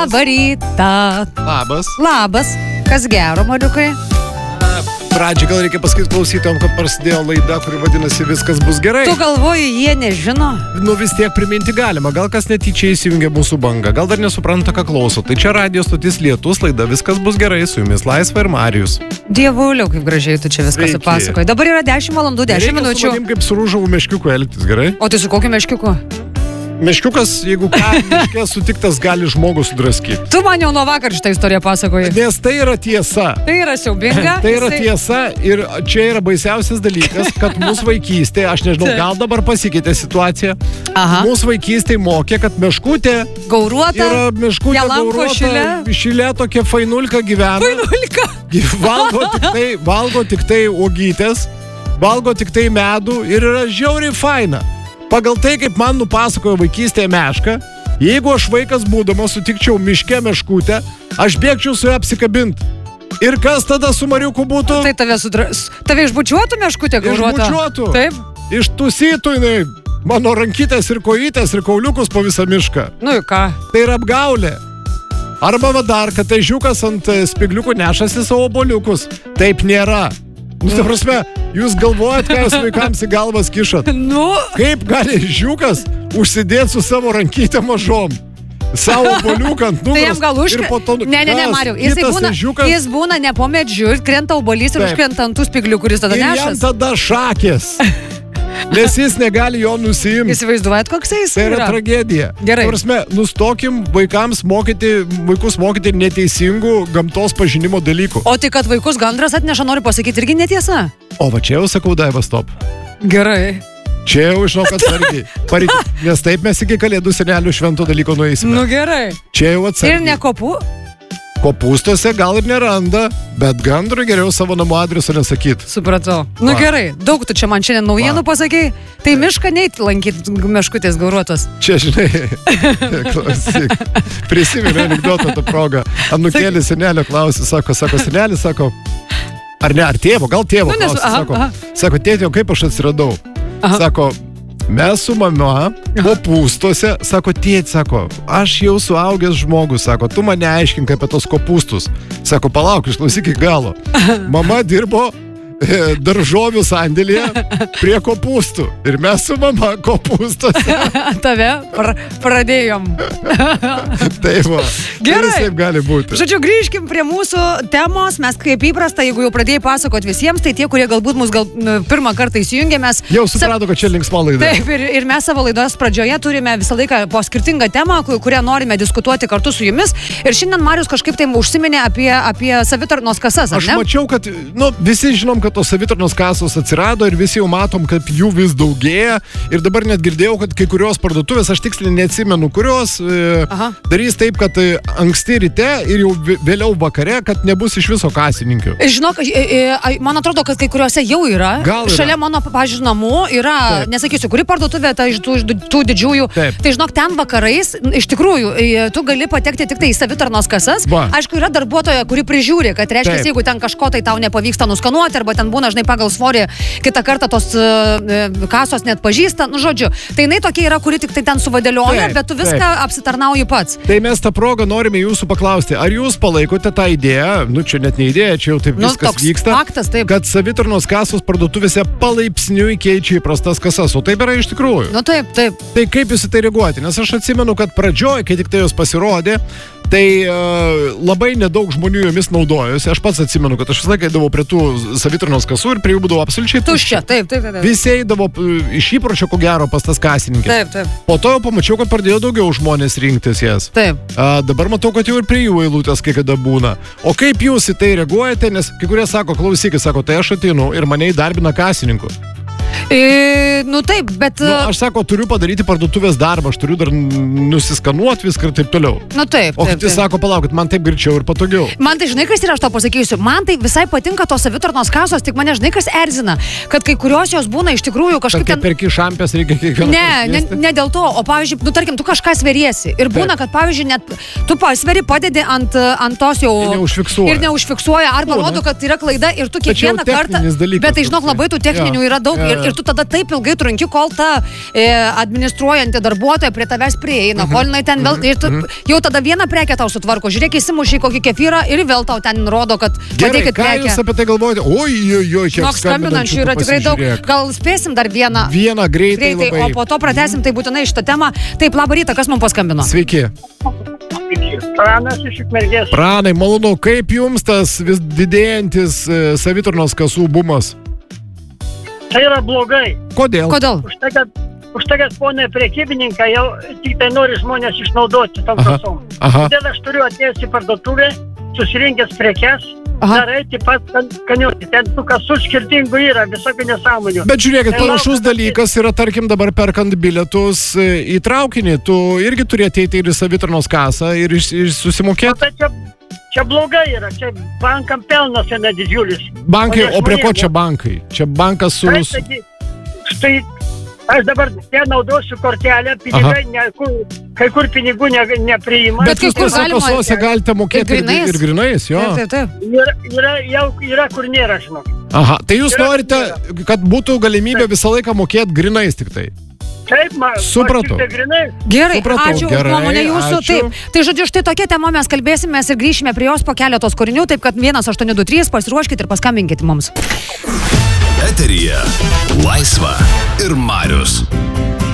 Labą rytą. Labas. Kas gero, Mariukai? Pradžiai gal reikia pasakyti klausytojom, kad prasidėjo laida, kuri vadinasi Viskas bus gerai. Tu galvoji, jie nežino? Vis tiek priminti galima. Gal kas netyčia įsijungia mūsų bangą. Gal dar nesupranta, ką klauso. Tai čia radio stotis Lietus, laida Viskas bus gerai. Su jumis Laisva ir Marijus. Dievuliau, kaip gražiai tu čia viskas pasakoji. Dabar yra 10 valandų, 10 minučių. Reikia su manim kaip su rūžavų meškiuku elgtis, gerai? O tai su kokiu meškiuku? Meškiukas, jeigu ką, miške sutiktas, gali žmogų sudraskyti. Tu man jau nuo vakar šitą istoriją pasakoji. Nes tai yra tiesa. Tai yra siaubinga. Tai yra tiesa ir čia yra baisiausias dalykas, kad mūsų vaikystėje, aš nežinau, gal dabar pasikeitė situacija. Mūsų vaikystėje mokė, kad meškutė gauruota. Yra meškutė gauruota. Šilė tokia fainulka gyvena. Fainulka. Valgo tik tai uogytės, valgo tik tai medų ir yra žiauriai faina. Pagal tai, kaip man nupasakojo vaikystėje meška, jeigu aš vaikas būdamas sutikčiau miške meškutę, aš bėgčiau su ją apsikabinti. Ir kas tada su Mariuku būtų? Tai tave išbučiuotų meškutė gauruota? Išbučiuotų. Taip. Ištusytų jinai mano rankytės ir kojytės ir kauliukus po visą mišką. Nu ir ką? Tai yra apgaulė. Arba dar, kad tai žiūkas ant spigliukų nešasi savo obuoliukus. Taip nėra. Ta prasme, jūs galvojat, ką jūs vaikams į galvas kišat? Kaip gali žiūkas užsidėti su savo rankytė mažom? Savo obuoliuką ant nugaros. Tai jam gal užkrenta. Ne, Mariau, jis būna ne po medžiu, krenta obuolys ir užkrenta ant tų spiglių, kuris tada nešas. Ir jam tada šakės. Nes jis negali jo nusiimti. Įsivaizduojat, koks jis yra? Tai yra tragedija. Gerai. Prasme, nustokim vaikus mokyti neteisingų gamtos pažinimo dalykų. O tai, kad vaikus gandras atneša, noriu pasakyti, irgi netiesa. O va čia jau sakau, Daiva, stop. Gerai. Čia jau žinau, kad svargiai. Nes taip mes iki Kalėdų senelių švento dalyko nueisime. Gerai. Čia jau atsargiai. Ir ne kopų? Kopūstuose gal ir neranda, bet gandrui geriau savo namų adreso nesakyti. Supratau. Gerai, daug tu čia man šiandien naujienų pasakei. Tai mišką neit lankyti meškutės gauruotos. Čia, žinai, klausyk. Prisimenu anekdotą tą progą. Anūkėlis senelio klausė, sako, senelis, sako, ar tėvo, gal tėvo klausė, sako, tėtė, kaip aš atsiradau? Sako, mes su mama kopūstuose, sako, tėti, sako, aš jau suaugęs žmogus, sako, tu mane aiškink apie tos kopūstus. Sako, palauk, išklausyk iki galo. Mama dirbo daržovių sandėlyje prie kopūstų. Ir mes su mama kopūstuose. Tave pradėjom. Taip va. Gerai. Taip gali būti. Žodžiu, grįžkim prie mūsų temos. Mes kaip įprasta, jeigu jau pradėjai pasakot visiems, tai tie, kurie galbūt mus pirmą kartą įsijungė, mes... Jau suprato, kad čia linksma laida. Taip, ir mes savo laidos pradžioje turime visą laiką po skirtingą temą, kurią norime diskutuoti kartu su jumis. Ir šiandien Marius kažkaip tai užsiminė apie savitarnos kasas, ar ne? Aš mačiau, kad, visi žinom, kad tos savitarnos kasos atsirado ir visi jau matom, kad jų vis daugėja. Ir dabar net girdėjau, kad kai kurios parduotuvės, aš tiksliai neatsimenu, kurios darys taip, kad anksti ryte ir jau vėliau vakare, kad nebus iš viso kasininkių. Žinok, man atrodo, kad kai kuriuose jau yra. Gal yra. Šalia mano, pavyzdžiui, namų yra, nesakysiu, kuri parduotuvė, tai iš tų didžiųjų. Taip. Tai žinok, ten vakarais, iš tikrųjų, tu gali patekti tik tai į savitarnos kasas. Aišku, yra darbuotoja, kuri prižiūri, kad reiškia, jeigu ten kažko tai tau nepavyksta nuskanuoti, arba ten būna, žinai, pagal svorį, kitą kartą tos kasos net pažįsta, žodžiu. Tai jinai tokia yra, kuri tik tai ten suvadėlioja, bet tu viską apsitarnauji pats. Tai mes tą progą norime jūsų paklausti, ar jūs palaikote tą idėją, čia net ne idėja, čia jau taip viskas vyksta, faktas, taip. Kad savitarnos kasos parduotuvėse palaipsniui keičia įprastas kasas, o taip yra iš tikrųjų. Taip. Tai kaip jūs į tai reaguoti? Nes aš atsimenu, kad pradžioj, kai tik tai jos pasirodė, tai labai nedaug žmonių jomis naudojosi. Aš pats atsimenu, kad aš visą laiką eidavau prie tų savitarnos kasų ir prie jų būdavo absoliučiai tuščia. Taip. Visi eidavo iš įpročio, ko gero, pas tas kasininkės. Taip. Po to jau pamačiau, kad pradėjo daugiau žmonės rinktis jas. Taip. Dabar matau, kad jau ir prie jų eilutės kai kada būna. O kaip jūs į tai reaguojate? Nes kai kurie sako, klausykit, tai aš ateinu ir mane įdarbina kasininku. Taip, bet... Aš sako, turiu padaryti parduotuvės darbą, aš turiu dar nusiskanuoti viską ir taip toliau. Taip. O kiti sako, palaukit, man taip greičiau ir patogiau. Man tai, žinai, kas yra, aš to pasakysiu, man tai visai patinka tos savitarnos kasos, tik mane, žinai, kas erzina, kad kai kurios jos būna iš tikrųjų kažkaip ten... Perki šampės, reikia kiekvieną. Ne dėl to, o pavyzdžiui, tarkim, tu kažką sveriesi ir būna, kad pavyzdžiui, net tu pasveri, padedi ant tos jau... Ir neužfiksuoja, arba rodo, kad yra klaida ir tu kiekvieną kartą... Bet tai, žinok, labai tų techninių yra daug ir tu tada taip ilgai trunki, kol ta administruojanti darbuotoja prie tavęs prieina, kol jinai ten vėl, ir tu, jau tada vieną prekę tau sutvarko, žiūrėk, įsimuši kokį kefyrą ir vėl tau ten rodo, kad pateikit prekę. Gerai, ką jūs apie tai galvojate? Oi, kiek skambinančių yra tikrai daug. Gal spėsim dar vieną? Vieną greitai labai. O po to pratęsim tai būtinai šitą temą. Taip, labą rytą, kas mums paskambino? Sveiki. Pranas iš Ukmergės. Pranai, malonu, kaip jums tas vis didėjantis savitarnos kasų bumas? Tai yra blogai. Kodėl? Už tai, kad ponai prekybininkai jau tik tai nori žmonės išnaudoti tom kasom. Todėl aš turiu atėjęs į parduotuvę, susirinkęs prekes, dar eiti pats kaniuoti. Ten tų kasų skirtingų yra, visokių nesąmonių. Bet žiūrėkit, panašus dalykas yra, tarkim, dabar perkant bilietus į traukinį. Tu irgi turi ateiti ir į savitarnos kasą ir susimokėti. Čia blogai yra, čia bankam pelnas yra didžiulis. Bankai, o prie ko čia bankai? Čia bankas su... Štai, aš dabar naudosiu kortelę, pinigai, kai kur pinigų nepriima. Bet kai kur kasose galite mokėti ir grinais, jo. Taip. Yra kur nėra, žinok. Aha, tai jūs norite, kad būtų galimybė visą laiką mokėti grinais tik tai? Taip, supratau. Gerai, ačiū už nuomonę jūsų. Taip, tai žodžiu, štai tokia tema mes kalbėsime ir grįšime prie jos po keletos kūrinių, taip kad 1823 pasiruoškite ir paskambinkite mums. Eteryje Laisva ir Marius.